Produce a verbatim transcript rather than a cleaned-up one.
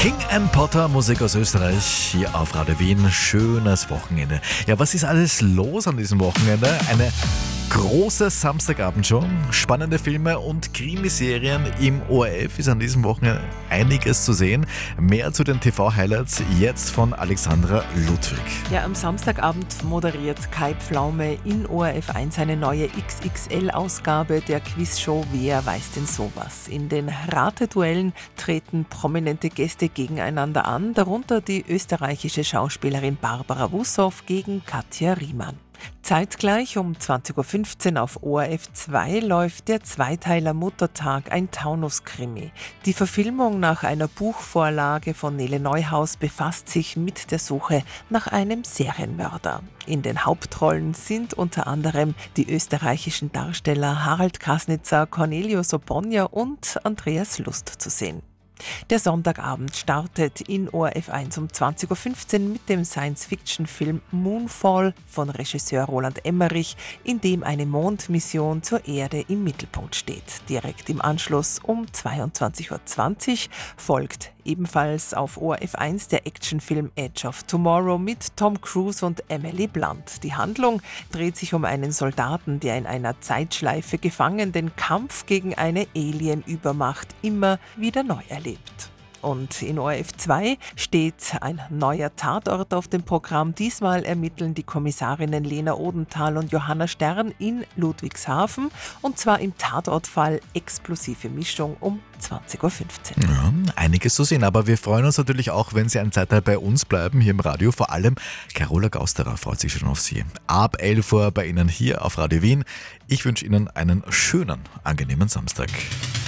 King and Potter, Musik aus Österreich, hier auf Radio Wien. Schönes Wochenende. Ja, was ist alles los an diesem Wochenende? Eine große Samstagabendshow, spannende Filme und Krimiserien. Im O R F ist an diesem Wochenende einiges zu sehen. Mehr zu den T V-Highlights jetzt von Alexandra Ludwig. Ja, am Samstagabend moderiert Kai Pflaume in O R F eins eine neue X X L-Ausgabe der Quizshow Wer weiß denn sowas? In den Rateduellen treten prominente Gäste gegeneinander an, darunter die österreichische Schauspielerin Barbara Wussow gegen Katja Riemann. Zeitgleich um zwanzig Uhr fünfzehn auf O R F zwei läuft der Zweiteiler Muttertag, ein Taunus-Krimi. Die Verfilmung nach einer Buchvorlage von Nele Neuhaus befasst sich mit der Suche nach einem Serienmörder. In den Hauptrollen sind unter anderem die österreichischen Darsteller Harald Krasnitzer, Cornelio Sobonja und Andreas Lust zu sehen. Der Sonntagabend startet in O R F eins um zwanzig Uhr fünfzehn mit dem Science-Fiction-Film Moonfall von Regisseur Roland Emmerich, in dem eine Mondmission zur Erde im Mittelpunkt steht. Direkt im Anschluss um zweiundzwanzig Uhr zwanzig folgt ebenfalls auf O R F eins der Actionfilm Edge of Tomorrow mit Tom Cruise und Emily Blunt. Die Handlung dreht sich um einen Soldaten, der in einer Zeitschleife gefangen den Kampf gegen eine Alien-Übermacht immer wieder neu erlebt. Und in O R F zwei steht ein neuer Tatort auf dem Programm. Diesmal ermitteln die Kommissarinnen Lena Odenthal und Johanna Stern in Ludwigshafen. Und zwar im Tatortfall Explosive Mischung um zwanzig Uhr fünfzehn. Ja, einiges zu sehen, aber wir freuen uns natürlich auch, wenn Sie eine Zeit lang bei uns bleiben, hier im Radio. Vor allem Carola Gausterer freut sich schon auf Sie. Ab elf Uhr bei Ihnen hier auf Radio Wien. Ich wünsche Ihnen einen schönen, angenehmen Samstag.